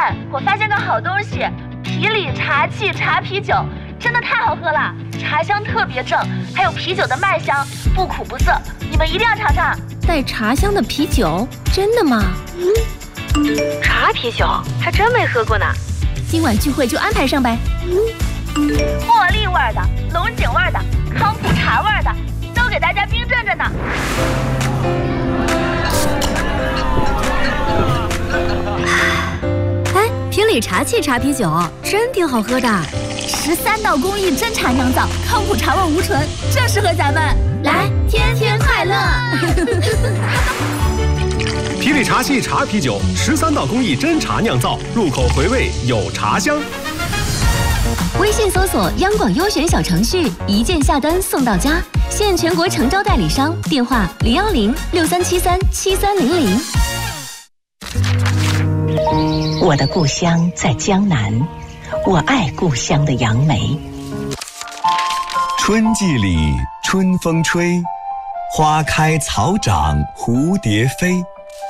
我发现个好东西，皮里茶气茶啤酒，真的太好喝了，茶香特别正，还有啤酒的麦香，不苦不涩，你们一定要尝尝。 带茶香的啤酒，真的吗？ 茶啤酒还真没喝过呢。 今晚聚会就安排上呗。 茉莉味的、龙井味的、康普茶味的，都给大家冰镇着呢。 哎，皮里茶气茶啤酒真挺好喝的，13道工艺真茶酿造，康普茶味无醇，正适合咱们。来，天天快乐！ 皮里茶气茶啤酒，13道工艺真茶酿造，入口回味有茶香。 微信搜索央广优选小程序，一键下单送到家，现全国诚招代理商，电话010-6373-7300。 我的故乡在江南，我爱故乡的杨梅。 春季里春风吹，花开草长蝴蝶飞。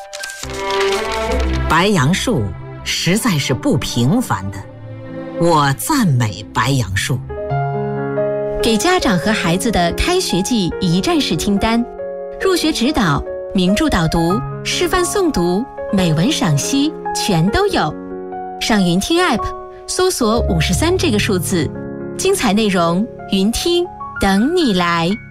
白杨树实在是不平凡的，我赞美白杨树。 给家长和孩子的开学季一站式清单，入学指导、名著导读、示范诵读、美文赏析全都有。上云听 App 搜索53这个数字，精彩内容云听等你来。